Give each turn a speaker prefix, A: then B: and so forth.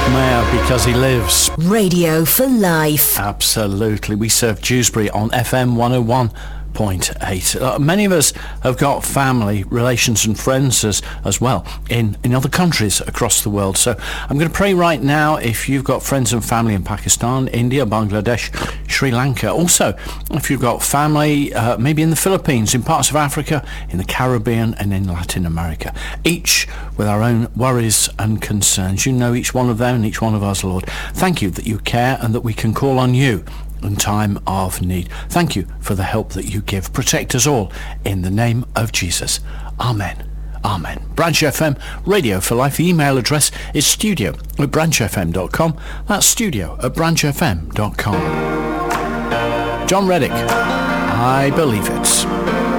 A: Mayor, because he lives.
B: Radio for life.
A: Absolutely. We serve Dewsbury on FM 101.8. Many of us have got family, relations and friends as well in other countries across the world. So I'm going to pray right now if you've got friends and family in Pakistan, India, Bangladesh, Sri Lanka. Also, if you've got family maybe in the Philippines, in parts of Africa, in the Caribbean and in Latin America. Each with our own worries and concerns. You know each one of them and each one of us, Lord. Thank you that you care and that we can call on you in time of need. Thank you for the help that you give. Protect us all in the name of Jesus. Amen. Amen. Branch FM, Radio for Life. The email address is studio@branchfm.com. That's studio@branchfm.com. John Reddick, I Believe It.